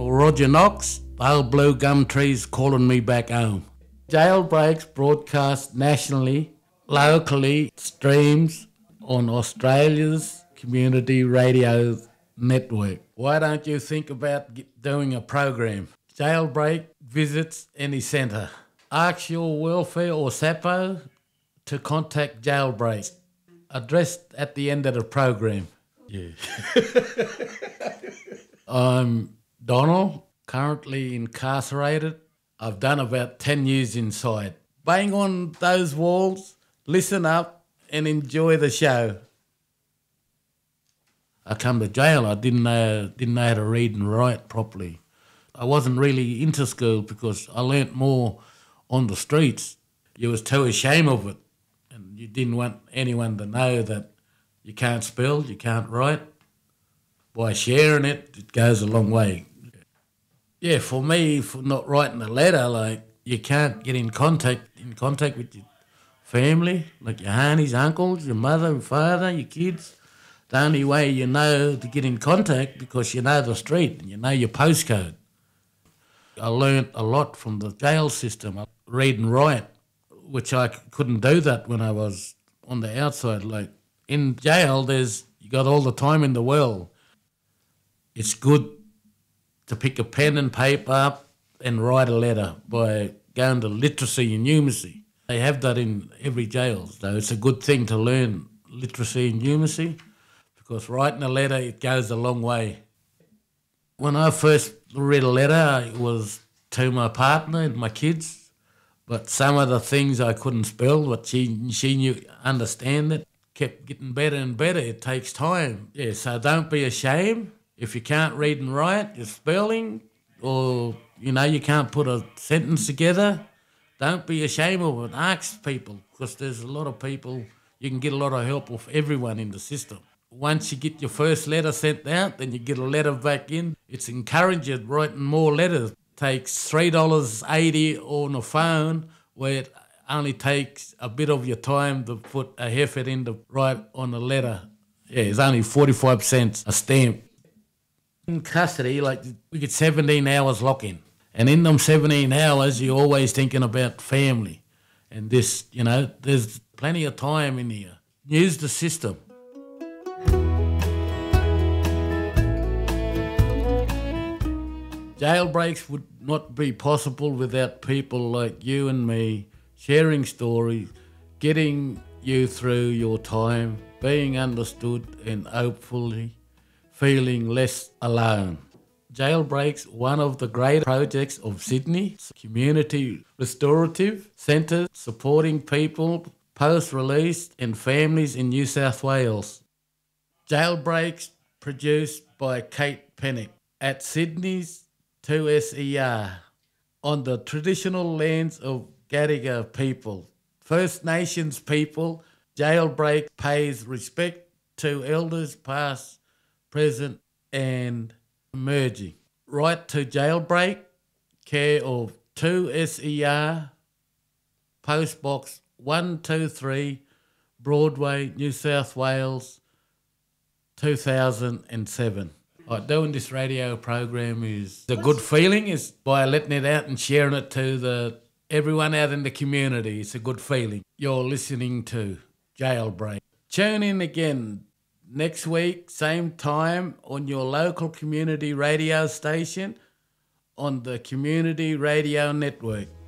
Roger Knox, Pale Blue Gum Trees Calling Me Back Home. Jailbreaks broadcast nationally, locally, streams on Australia's community radio network. Why don't you think about doing a program? Jailbreak visits any centre. Ask your welfare or SAPO to contact Jailbreak. Addressed at the end of the program. Yeah. I'm Donald, currently incarcerated. I've done about 10 years inside. Bang on those walls, listen up and enjoy the show. I come to jail, I didn't know how to read and write properly. I wasn't really into school because I learnt more on the streets. You was too ashamed of it. You didn't want anyone to know that you can't spell, you can't write. By sharing it, it goes a long way. Yeah, for me, for not writing a letter, like you can't get in contact with your family, like your aunties, uncles, your mother and father, your kids. The only way you know to get in contact because you know the street and you know your postcode. I learnt a lot from the jail system. I read and write, which I couldn't do that when I was on the outside. Like in jail, you got all the time in the world. It's good to pick a pen and paper up and write a letter by going to literacy and numeracy. They have that in every jail, so it's a good thing to learn literacy and numeracy because writing a letter, it goes a long way. When I first read a letter, it was to my partner and my kids. But some of the things I couldn't spell, but she knew, understand it, kept getting better and better. It takes time. Yeah, so don't be ashamed. If you can't read and write, your spelling, or, you can't put a sentence together, don't be ashamed of it. Ask people, because there's a lot of people, you can get a lot of help with everyone in the system. Once you get your first letter sent out, then you get a letter back in. It's encouraging writing more letters. Takes $3.80 on a phone where it only takes a bit of your time to put a effort in to write on a letter. Yeah, it's only 45 cents a stamp. In custody, we get 17 hours lock-in. And in them 17 hours, you're always thinking about family. And this, there's plenty of time in here. Use the system. Jailbreaks would not be possible without people like you and me sharing stories, getting you through your time, being understood and hopefully feeling less alone. Jailbreaks, one of the great projects of Sydney, community restorative centres supporting people post-release and families in New South Wales. Jailbreaks produced by Kate Pennick at Sydney's 2SER on the traditional lands of Gadigal people. First Nations people, Jailbreak pays respect to elders past, present and emerging. Right to Jailbreak, care of 2SER, Post Box 123, Broadway, New South Wales, 2007. Doing this radio program is a good feeling. Is by letting it out and sharing it to everyone out in the community. It's a good feeling. You're listening to Jailbreak. Tune in again next week, same time, on your local community radio station on the Community Radio Network.